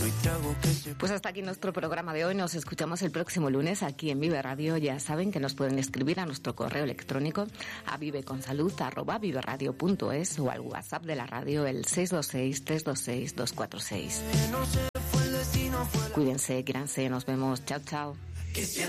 Pues hasta aquí nuestro programa de hoy. Nos escuchamos el próximo lunes aquí en Vive Radio. Ya saben que nos pueden escribir a nuestro correo electrónico a viveconsalud@viveradio.es o al WhatsApp de la radio el 626-326-246. Cuídense, quíranse, nos vemos. Chao, chao.